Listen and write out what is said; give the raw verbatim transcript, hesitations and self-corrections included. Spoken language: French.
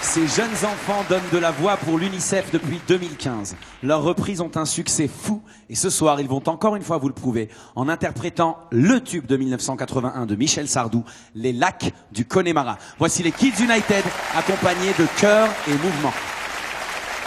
Ces jeunes enfants donnent de la voix pour l'UNICEF depuis deux mille quinze. Leurs reprises ont un succès fou et ce soir, ils vont encore une fois vous le prouver en interprétant le tube de mille neuf cent quatre-vingt-un de Michel Sardou, Les Lacs du Connemara. Voici les Kids United accompagnés de chœurs et mouvements.